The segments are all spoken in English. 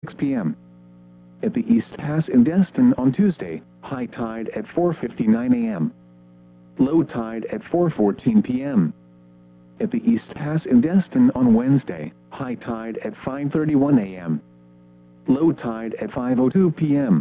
p.m. At the East Pass in Destin on Tuesday, high tide at 4:59 a.m. Low tide at 4:14 p.m. At the East Pass in Destin on Wednesday, high tide at 5:31 a.m. Low tide at 5:02 p.m.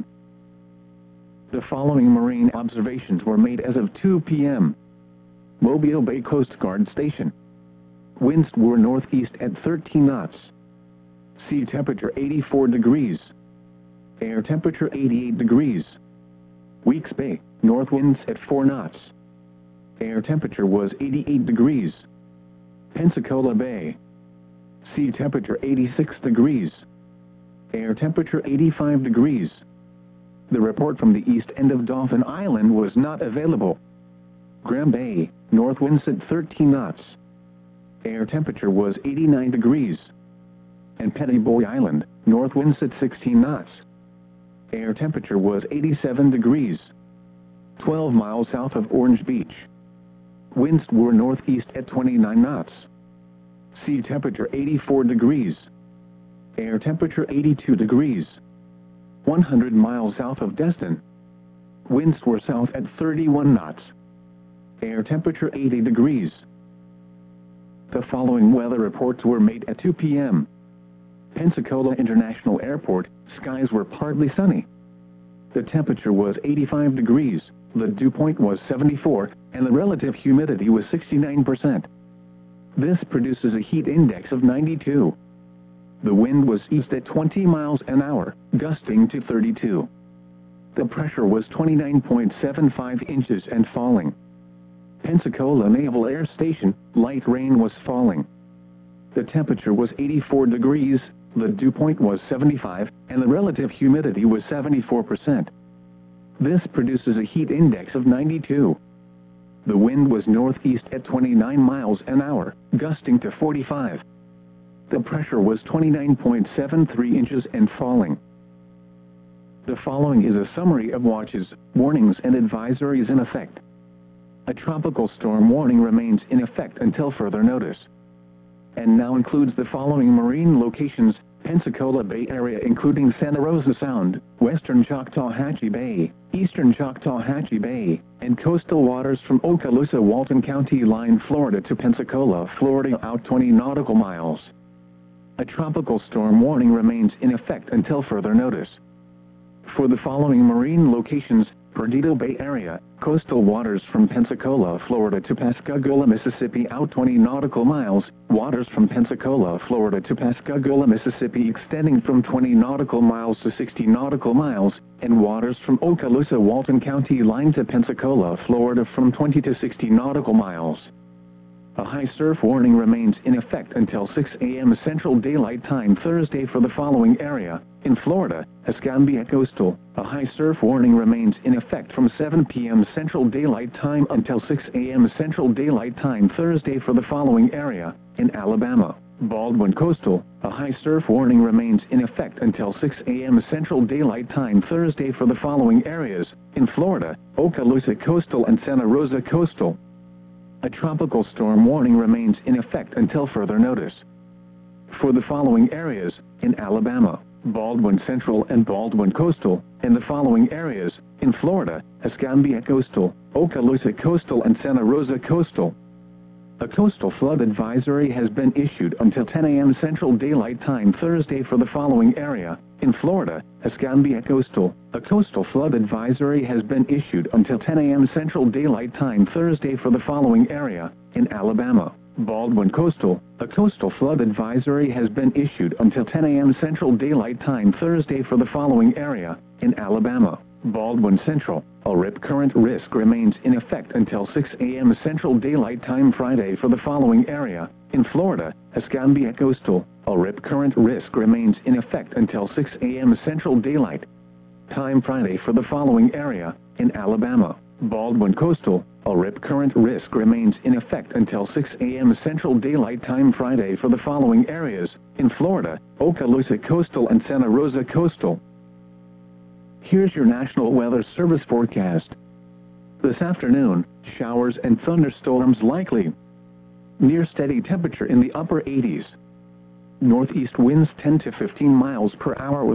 The following marine observations were made as of 2 p.m. Mobile Bay Coast Guard Station. Winds were northeast at 13 knots. Sea temperature 84 degrees. Air temperature 88 degrees. Weeks Bay, north winds at 4 knots. Air temperature was 88 degrees. Pensacola Bay. Sea temperature 86 degrees. Air temperature 85 degrees. The report from the east end of Dauphin Island was not available. Graham Bay, north winds at 13 knots. Air temperature was 89 degrees. And Pettiboy Island, north winds at 16 knots. Air temperature was 87 degrees. 12 miles south of Orange Beach. Winds were northeast at 29 knots. Sea temperature 84 degrees. Air temperature 82 degrees. 100 miles south of Destin. Winds were south at 31 knots. Air temperature 80 degrees. The following weather reports were made at 2 p.m. Pensacola International Airport, skies were partly sunny. The temperature was 85 degrees, the dew point was 74, and the relative humidity was 69%. This produces a heat index of 92. The wind was east at 20 miles an hour, gusting to 32. The pressure was 29.75 inches and falling. Pensacola Naval Air Station, light rain was falling. The temperature was 84 degrees, the dew point was 75, and the relative humidity was 74%. This produces a heat index of 92. The wind was northeast at 29 miles an hour, gusting to 45. The pressure was 29.73 inches and falling. The following is a summary of watches, warnings and advisories in effect. A tropical storm warning remains in effect until further notice. And now includes the following marine locations: Pensacola Bay Area including Santa Rosa Sound, Western Choctawhatchee Bay, Eastern Choctawhatchee Bay, and coastal waters from Okaloosa-Walton County line Florida to Pensacola, Florida out 20 nautical miles. A tropical storm warning remains in effect until further notice. For the following marine locations: Perdido Bay Area, coastal waters from Pensacola, Florida to Pascagoula, Mississippi out 20 nautical miles, waters from Pensacola, Florida to Pascagoula, Mississippi extending from 20 nautical miles to 60 nautical miles, and waters from Okaloosa-Walton County line to Pensacola, Florida from 20 to 60 nautical miles. A high surf warning remains in effect until 6 a.m. Central Daylight Time Thursday for the following area. In Florida, Escambia Coastal, a high surf warning remains in effect from 7 p.m. Central Daylight Time until 6 a.m. Central Daylight Time Thursday for the following area. In Alabama, Baldwin Coastal, a high surf warning remains in effect until 6 a.m. Central Daylight Time Thursday for the following areas. In Florida, Okaloosa Coastal and Santa Rosa Coastal. A tropical storm warning remains in effect until further notice. For the following areas: in Alabama, Baldwin Central and Baldwin Coastal, and the following areas: in Florida, Escambia Coastal, Okaloosa Coastal and Santa Rosa Coastal. A coastal flood advisory has been issued until 10 a.m. Central Daylight Time Thursday for the following area. In Florida, Escambia Coastal, a coastal flood advisory has been issued until 10 a.m. Central Daylight Time Thursday for the following area. In Alabama, Baldwin Coastal, a coastal flood advisory has been issued until 10 a.m. Central Daylight Time Thursday for the following area. In Alabama, Baldwin Central, a rip current risk remains in effect until 6 a.m. Central Daylight Time Friday for the following area. In Florida, Escambia Coastal, a rip current risk remains in effect until 6 a.m. Central Daylight Time Friday for the following area. In Alabama, Baldwin Coastal, a rip current risk remains in effect until 6 a.m. Central Daylight Time Friday for the following areas. In Florida, Okaloosa Coastal and Santa Rosa Coastal. Here's your National Weather Service forecast. This afternoon, showers and thunderstorms likely. Near steady temperature in the upper 80s. Northeast winds 10 to 15 miles per hour with